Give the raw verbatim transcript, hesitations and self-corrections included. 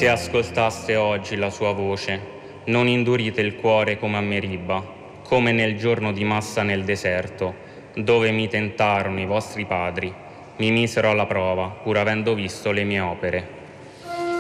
Se ascoltaste oggi la sua voce, non indurite il cuore come a Meriba, come nel giorno di Massa nel deserto, dove mi tentarono i vostri padri, mi misero alla prova, pur avendo visto le mie opere.